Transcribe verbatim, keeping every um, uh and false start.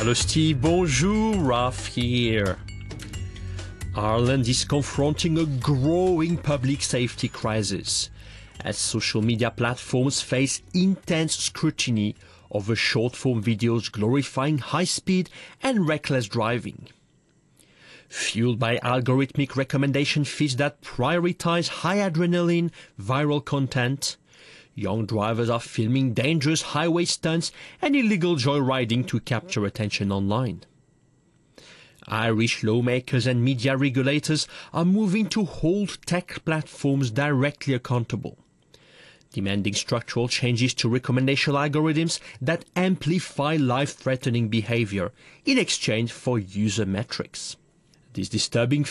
Hello Steve, bonjour, Ralph here. Ireland is confronting a growing public safety crisis as social media platforms face intense scrutiny over short-form videos glorifying high-speed and reckless driving. Fueled by algorithmic recommendation feeds that prioritize high-adrenaline, viral content, young drivers are filming dangerous highway stunts and illegal joyriding to capture attention online. Irish lawmakers and media regulators are moving to hold tech platforms directly accountable, demanding structural changes to recommendation algorithms that amplify life-threatening behavior in exchange for user metrics. This disturbing